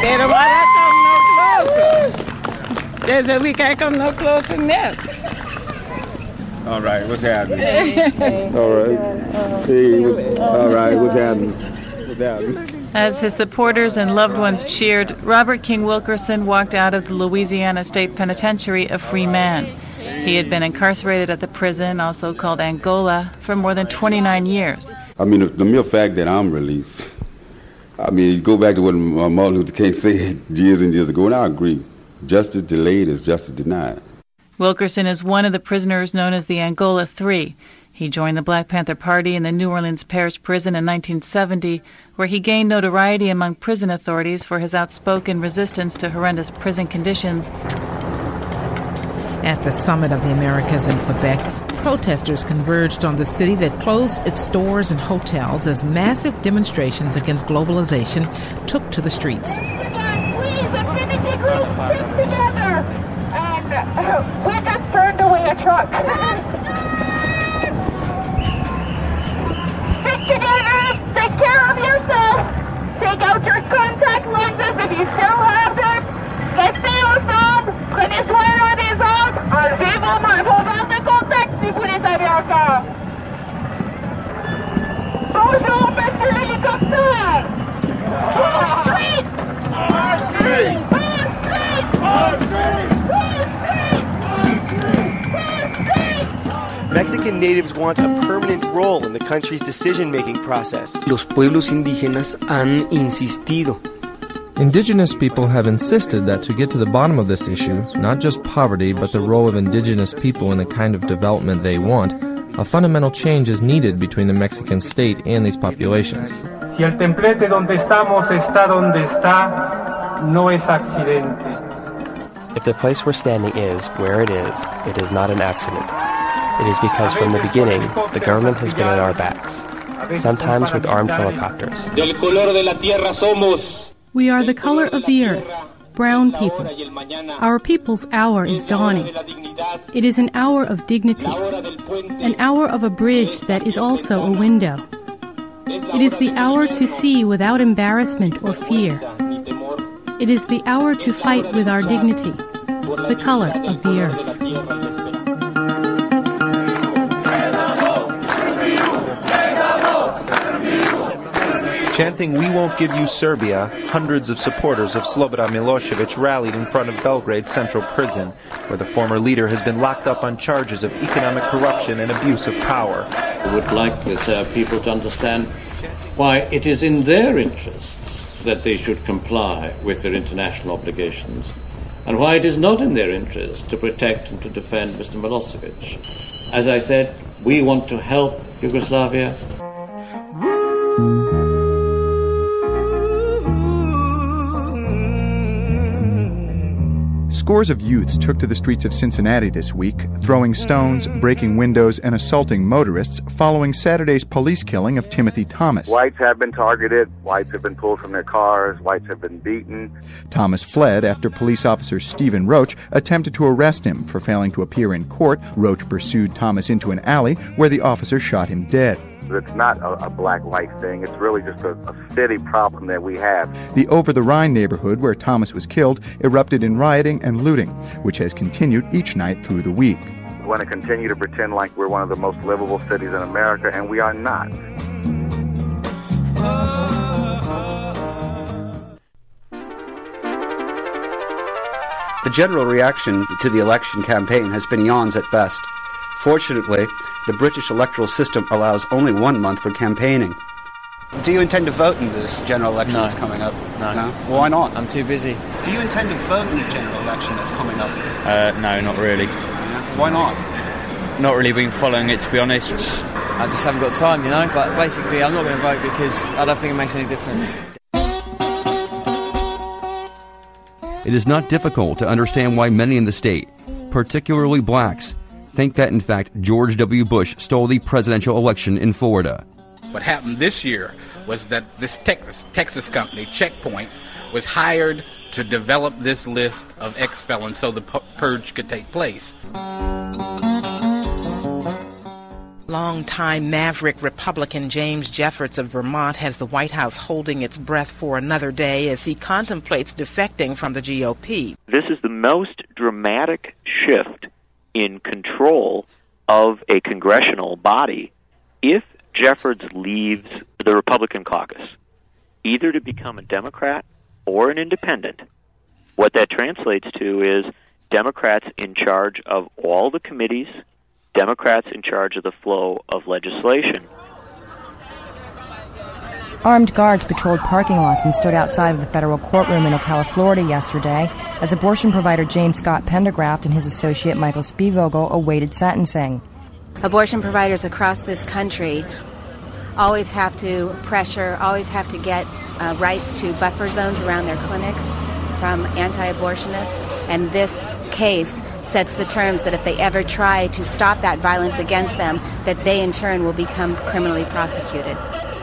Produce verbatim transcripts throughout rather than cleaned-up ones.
They don't want to come no closer. They said we can't come no closer than this. All right, what's happening? All right. Hey, what, all right, what's happening? What's happening? As his supporters and loved ones cheered, Robert King Wilkerson walked out of the Louisiana State Penitentiary a free man. He had been incarcerated at the prison, also called Angola, for more than twenty-nine years. I mean, the, the mere fact that I'm released, I mean, you go back to what Martin Luther King said years and years ago, and I agree. Justice delayed is justice denied. Wilkerson is one of the prisoners known as the Angola Three. He joined the Black Panther Party in the New Orleans Parish Prison in nineteen seventy, where he gained notoriety among prison authorities for his outspoken resistance to horrendous prison conditions. At the Summit of the Americas in Quebec, protesters converged on the city that closed its stores and hotels as massive demonstrations against globalization took to the streets. Please, affinity groups, stick together! And we just turned away a truck. Stick together, take care of yourself, take out your contact lenses if you still have them. Restez ensemble, prenez soin des autres, enlevez vos mains, vos verres de contact si vous les avez encore. Bonjour, monsieur l'hélicoptère. Wall Street! Wall Street! Wall Street! Wall Street! Mexican natives want a permanent role in the country's decision-making process. Los pueblos indígenas han insistido. Indigenous people have insisted that to get to the bottom of this issue, not just poverty, but the role of indigenous people in the kind of development they want, a fundamental change is needed between the Mexican state and these populations. Si el templete donde estamos está donde está, no es accidente. If the place we're standing is where it is, it is not an accident. It is because from the beginning, the government has been at our backs, sometimes with armed helicopters. We are the color of the earth, brown people. Our people's hour is dawning. It is an hour of dignity, an hour of a bridge that is also a window. It is the hour to see without embarrassment or fear. It is the hour to fight with our dignity, the color of the earth. Chanting, "We won't give you Serbia," hundreds of supporters of Slobodan Milosevic rallied in front of Belgrade's central prison, where the former leader has been locked up on charges of economic corruption and abuse of power. I would like the Serb people to understand why it is in their interests that they should comply with their international obligations, and why it is not in their interest to protect and to defend Mister Milosevic. As I said, we want to help Yugoslavia. Scores of youths took to the streets of Cincinnati this week, throwing stones, breaking windows, and assaulting motorists following Saturday's police killing of Timothy Thomas. Whites have been targeted. Whites have been pulled from their cars. Whites have been beaten. Thomas fled after police officer Stephen Roach attempted to arrest him for failing to appear in court. Roach pursued Thomas into an alley where the officer shot him dead. It's not a, a black-white thing. It's really just a, a city problem that we have. The Over-the-Rhine neighborhood where Thomas was killed erupted in rioting and looting, which has continued each night through the week. We want to continue to pretend like we're one of the most livable cities in America, and we are not. The general reaction to the election campaign has been eons at best. Fortunately, the British electoral system allows only one month for campaigning. Do you intend to vote in this general election no. that's coming up? No. no. Why not? I'm too busy. Do you intend to vote in a general election that's coming up? Uh, no, not really. Yeah. Why not? Not really been following it, to be honest. I just haven't got time, you know, but basically I'm not going to vote because I don't think it makes any difference. It is not difficult to understand why many in the state, particularly blacks, think that, in fact, George W. Bush stole the presidential election in Florida. What happened this year was that this Texas, Texas company, Checkpoint, was hired to develop this list of ex-felons so the purge could take place. Longtime maverick Republican James Jeffords of Vermont has the White House holding its breath for another day as he contemplates defecting from the G O P. This is the most dramatic shift in control of a congressional body if Jeffords leaves the Republican caucus, either to become a Democrat or an independent. What that translates to is Democrats in charge of all the committees, Democrats in charge of the flow of legislation. Armed guards patrolled parking lots and stood outside of the federal courtroom in Ocala, Florida yesterday as abortion provider James Scott Pendergraft and his associate Michael Spievogel awaited sentencing. Abortion providers across this country always have to pressure, always have to get uh, rights to buffer zones around their clinics from anti-abortionists, and this case sets the terms that if they ever try to stop that violence against them, that they in turn will become criminally prosecuted.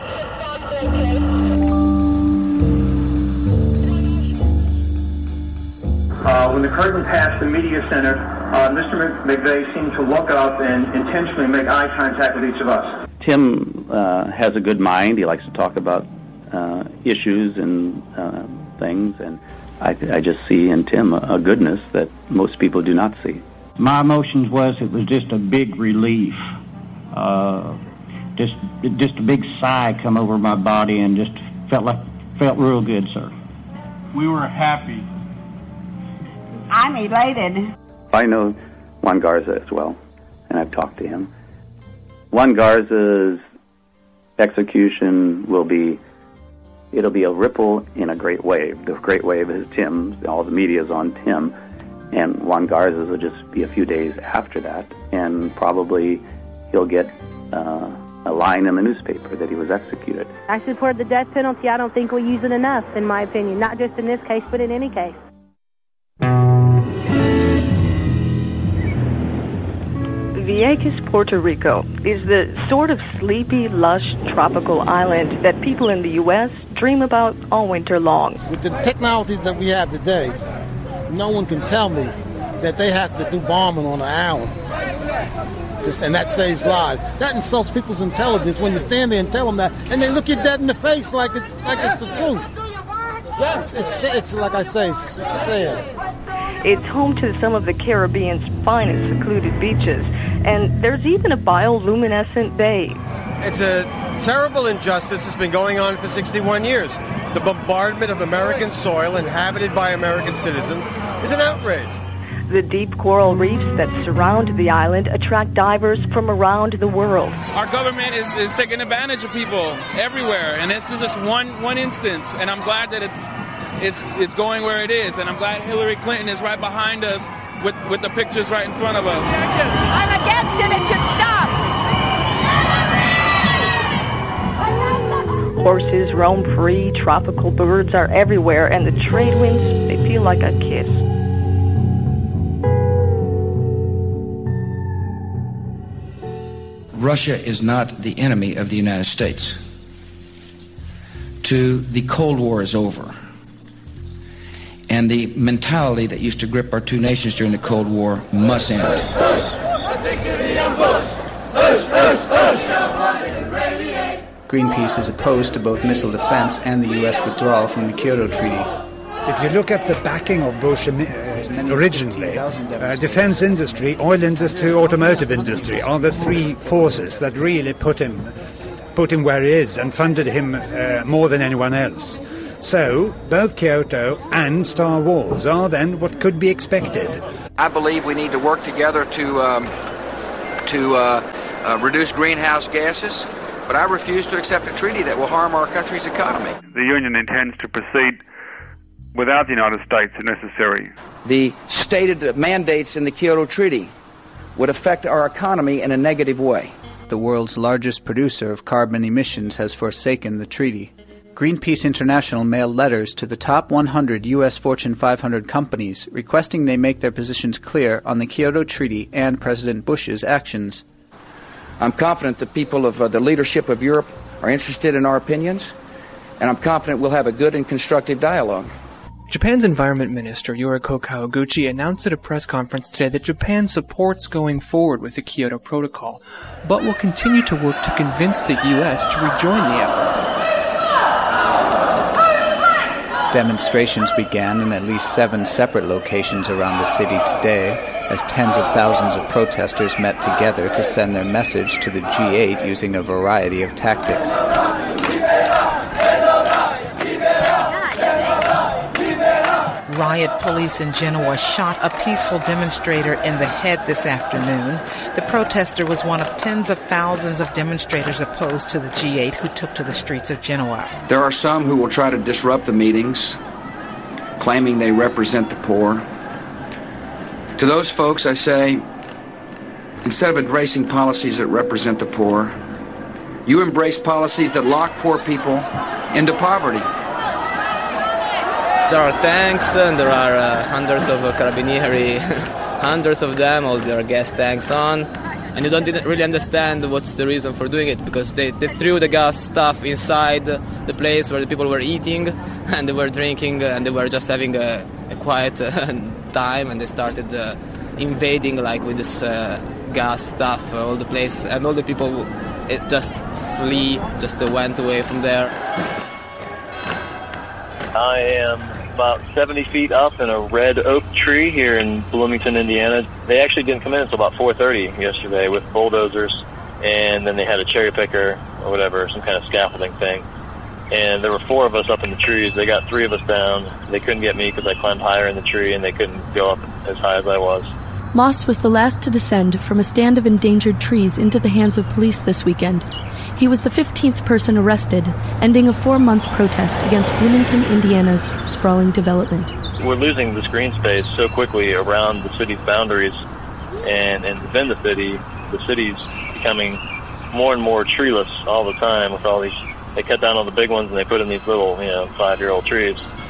Uh, when the curtain passed the media center, uh, Mister McVeigh seemed to look up and intentionally make eye contact with each of us. Tim uh, has a good mind. He likes to talk about uh, issues and uh, things, and I, I just see in Tim a, a goodness that most people do not see. My emotions was it was just a big relief. Uh, just just a big sigh come over my body and just felt like felt real good, sir. We were happy. I'm elated. I know Juan Garza as well, and I've talked to him. Juan Garza's execution will be, it'll be a ripple in a great wave. The great wave is Tim's, all the media's on Tim, and Juan Garza's will just be a few days after that, and probably he'll get uh, a line in the newspaper that he was executed. I support the death penalty. I don't think we use it enough, in my opinion, not just in this case, but in any case. Vieques, Puerto Rico is the sort of sleepy, lush, tropical island that people in the U S dream about all winter long. With the technologies that we have today, no one can tell me that they have to do bombing on an island. Just, and that saves lives. That insults people's intelligence when you stand there and tell them that, and they look you dead in the face like it's like it's the truth. It's, it's, it's like I say, it's, it's sad. It's home to some of the Caribbean's finest secluded beaches, and there's even a bioluminescent bay. It's a terrible injustice that's been going on for sixty-one years. The bombardment of American soil inhabited by American citizens is an outrage. The deep coral reefs that surround the island attract divers from around the world. Our government is, is taking advantage of people everywhere, and this is just one one instance, and I'm glad that it's it's it's going where it is, and I'm glad Hillary Clinton is right behind us with, with the pictures right in front of us. I'm against it. It should stop. Horses roam free, tropical birds are everywhere, and the trade winds, they feel like a kiss. Russia is not the enemy of the United States. Two, the Cold War is over. And the mentality that used to grip our two nations during the Cold War must end. Greenpeace is opposed to both missile defense and the U S withdrawal from the Kyoto Treaty. If you look at the backing of Bush uh, originally, uh, defense industry, oil industry, automotive industry are the three forces that really put him put him where he is and funded him uh, more than anyone else. So both Kyoto and Star Wars are then what could be expected. I believe we need to work together to um, to uh, uh, reduce greenhouse gases, but I refuse to accept a treaty that will harm our country's economy. The Union intends to proceed without the United States if necessary. The stated mandates in the Kyoto Treaty would affect our economy in a negative way. The world's largest producer of carbon emissions has forsaken the treaty. Greenpeace International mailed letters to the top one hundred U S Fortune five hundred companies requesting they make their positions clear on the Kyoto Treaty and President Bush's actions. I'm confident the people of uh, the leadership of Europe are interested in our opinions, and I'm confident we'll have a good and constructive dialogue. Japan's Environment Minister Yoriko Kawaguchi announced at a press conference today that Japan supports going forward with the Kyoto Protocol, but will continue to work to convince the U S to rejoin the effort. Demonstrations began in at least seven separate locations around the city today, as tens of thousands of protesters met together to send their message to the G eight using a variety of tactics. Riot police in Genoa shot a peaceful demonstrator in the head this afternoon. The protester was one of tens of thousands of demonstrators opposed to the G eight who took to the streets of Genoa. There are some who will try to disrupt the meetings, claiming they represent the poor. To those folks, I say, instead of embracing policies that represent the poor, you embrace policies that lock poor people into poverty. There are tanks, and there are uh, hundreds of uh, carabinieri, hundreds of them, all their gas tanks on, and you don't really understand what's the reason for doing it, because they, they threw the gas stuff inside the place where the people were eating, and they were drinking, and they were just having a, a quiet uh, time, and they started uh, invading, like, with this uh, gas stuff, uh, all the places, and all the people it just flee, just uh, went away from there. I am about seventy feet up in a red oak tree here in Bloomington, Indiana. They actually didn't come in until about four thirty yesterday with bulldozers, and then they had a cherry picker or whatever, some kind of scaffolding thing. And there were four of us up in the trees. They got three of us down. They couldn't get me because I climbed higher in the tree, and they couldn't go up as high as I was. Moss was the last to descend from a stand of endangered trees into the hands of police this weekend. He was the fifteenth person arrested, ending a four-month protest against Bloomington, Indiana's sprawling development. We're losing this green space so quickly around the city's boundaries, and, and within the city, the city's becoming more and more treeless all the time with all these. They cut down all the big ones and they put in these little, you know, five-year-old trees.